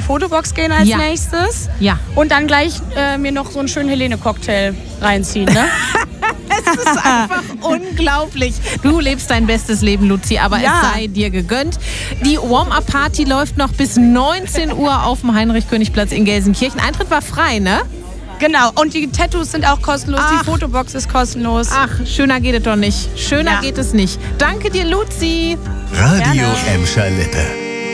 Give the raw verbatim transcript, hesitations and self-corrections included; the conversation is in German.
Fotobox gehen als Ja. nächstes. Ja. Und dann gleich äh, mir noch so einen schönen Helene-Cocktail reinziehen, ne? Es ist einfach unglaublich. Du lebst dein bestes Leben, Luzi, aber Ja. es sei dir gegönnt. Die Warm-Up-Party läuft noch bis neunzehn Uhr auf dem Heinrich-König-Platz in Gelsenkirchen. Eintritt war frei, ne? Genau. Und die Tattoos sind auch kostenlos. Ach. Die Fotobox ist kostenlos. Ach, schöner geht es doch nicht. Schöner Ja. geht es nicht. Danke dir, Luzi. Radio Gerne. Emscher Lippe.